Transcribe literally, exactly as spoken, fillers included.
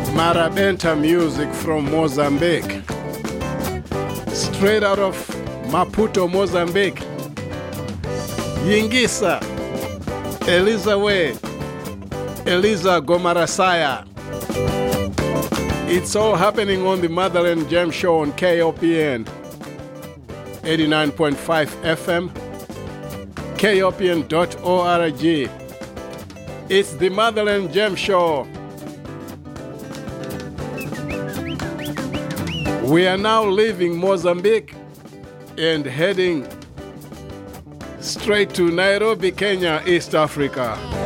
Marabenta music from Mozambique. Straight out of Maputo, Mozambique. Yingisa, Eliza Way, Eliza Gomarasaya. It's all happening on the Motherland Jam Show on K O P N eighty-nine point five F M, K O P N dot org. It's the Motherland Jam Show. We are now leaving Mozambique and heading straight to Nairobi, Kenya, East Africa.